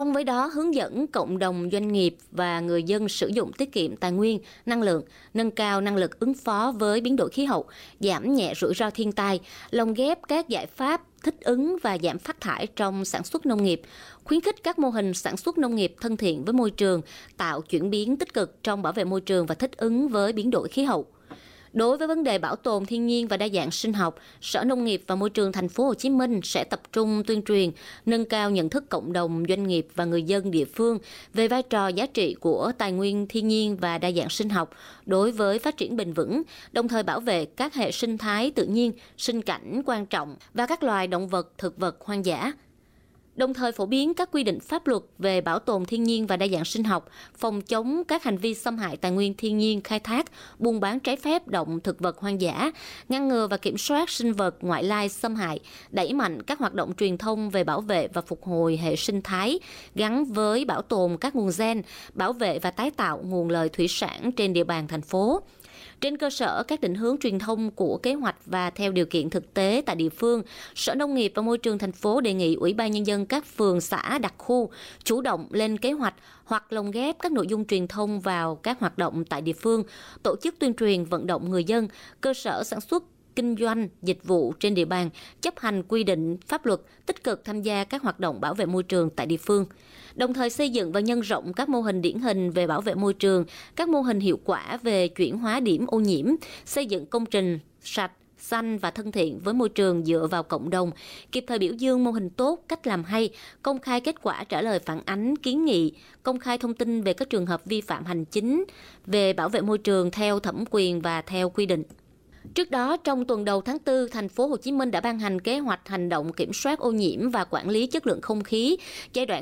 Song với đó, hướng dẫn cộng đồng doanh nghiệp và người dân sử dụng tiết kiệm tài nguyên, năng lượng, nâng cao năng lực ứng phó với biến đổi khí hậu, giảm nhẹ rủi ro thiên tai, lồng ghép các giải pháp thích ứng và giảm phát thải trong sản xuất nông nghiệp, khuyến khích các mô hình sản xuất nông nghiệp thân thiện với môi trường, tạo chuyển biến tích cực trong bảo vệ môi trường và thích ứng với biến đổi khí hậu. Đối với vấn đề bảo tồn thiên nhiên và đa dạng sinh học, Sở Nông nghiệp và Môi trường Thành phố Hồ Chí Minh sẽ tập trung tuyên truyền, nâng cao nhận thức cộng đồng doanh nghiệp và người dân địa phương về vai trò giá trị của tài nguyên thiên nhiên và đa dạng sinh học đối với phát triển bền vững, đồng thời bảo vệ các hệ sinh thái tự nhiên, sinh cảnh quan trọng và các loài động vật, thực vật hoang dã. Đồng thời phổ biến các quy định pháp luật về bảo tồn thiên nhiên và đa dạng sinh học, phòng chống các hành vi xâm hại tài nguyên thiên nhiên, khai thác, buôn bán trái phép động thực vật hoang dã, ngăn ngừa và kiểm soát sinh vật ngoại lai xâm hại, đẩy mạnh các hoạt động truyền thông về bảo vệ và phục hồi hệ sinh thái, gắn với bảo tồn các nguồn gen, bảo vệ và tái tạo nguồn lợi thủy sản trên địa bàn thành phố. Trên cơ sở các định hướng truyền thông của kế hoạch và theo điều kiện thực tế tại địa phương, Sở Nông nghiệp và Môi trường thành phố đề nghị Ủy ban Nhân dân các phường xã đặc khu chủ động lên kế hoạch hoặc lồng ghép các nội dung truyền thông vào các hoạt động tại địa phương, tổ chức tuyên truyền vận động người dân, cơ sở sản xuất, kinh doanh, dịch vụ trên địa bàn, chấp hành quy định pháp luật, tích cực tham gia các hoạt động bảo vệ môi trường tại địa phương. Đồng thời xây dựng và nhân rộng các mô hình điển hình về bảo vệ môi trường, các mô hình hiệu quả về chuyển hóa điểm ô nhiễm, xây dựng công trình sạch, xanh và thân thiện với môi trường dựa vào cộng đồng, kịp thời biểu dương mô hình tốt, cách làm hay, công khai kết quả trả lời phản ánh, kiến nghị, công khai thông tin về các trường hợp vi phạm hành chính về bảo vệ môi trường theo thẩm quyền và theo quy định. Trước đó, trong tuần đầu tháng 4, thành phố Hồ Chí Minh đã ban hành kế hoạch hành động kiểm soát ô nhiễm và quản lý chất lượng không khí giai đoạn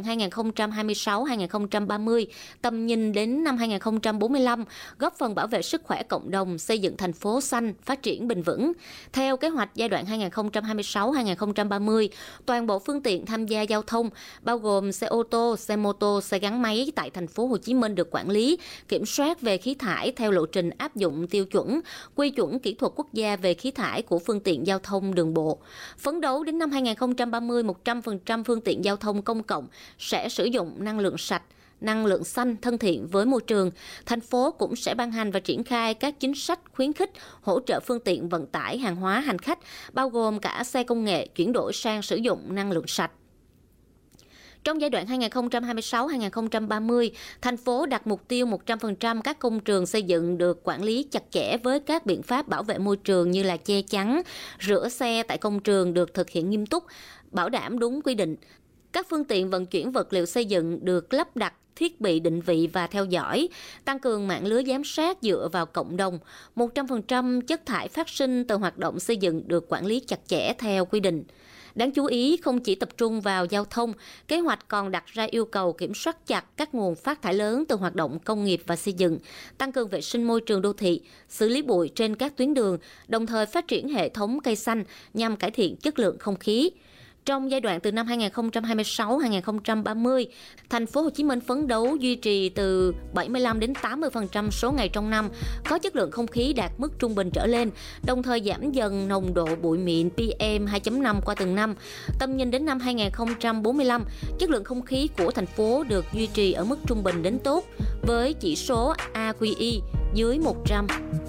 2026-2030, tầm nhìn đến năm 2045, góp phần bảo vệ sức khỏe cộng đồng, xây dựng thành phố xanh, phát triển bền vững. Theo kế hoạch giai đoạn 2026-2030, toàn bộ phương tiện tham gia giao thông, bao gồm xe ô tô, xe mô tô, xe gắn máy tại thành phố Hồ Chí Minh được quản lý, kiểm soát về khí thải theo lộ trình áp dụng tiêu chuẩn, quy chuẩn kỹ thuật quốc gia về khí thải của phương tiện giao thông đường bộ. Phấn đấu đến năm 2030, 100% phương tiện giao thông công cộng sẽ sử dụng năng lượng sạch, năng lượng xanh thân thiện với môi trường. Thành phố cũng sẽ ban hành và triển khai các chính sách khuyến khích hỗ trợ phương tiện vận tải hàng hóa hành khách, bao gồm cả xe công nghệ chuyển đổi sang sử dụng năng lượng sạch. Trong giai đoạn 2026-2030, thành phố đặt mục tiêu 100% các công trường xây dựng được quản lý chặt chẽ với các biện pháp bảo vệ môi trường như là che chắn, rửa xe tại công trường được thực hiện nghiêm túc, bảo đảm đúng quy định. Các phương tiện vận chuyển vật liệu xây dựng được lắp đặt thiết bị định vị và theo dõi, tăng cường mạng lưới giám sát dựa vào cộng đồng. 100% chất thải phát sinh từ hoạt động xây dựng được quản lý chặt chẽ theo quy định. Đáng chú ý, không chỉ tập trung vào giao thông, kế hoạch còn đặt ra yêu cầu kiểm soát chặt các nguồn phát thải lớn từ hoạt động công nghiệp và xây dựng, tăng cường vệ sinh môi trường đô thị, xử lý bụi trên các tuyến đường, đồng thời phát triển hệ thống cây xanh nhằm cải thiện chất lượng không khí. Trong giai đoạn từ năm 2026-2030, thành phố Hồ Chí Minh phấn đấu duy trì từ 75 đến 80% số ngày trong năm có chất lượng không khí đạt mức trung bình trở lên, đồng thời giảm dần nồng độ bụi mịn PM 2.5 qua từng năm. Tầm nhìn đến năm 2045, chất lượng không khí của thành phố được duy trì ở mức trung bình đến tốt với chỉ số AQI dưới 100.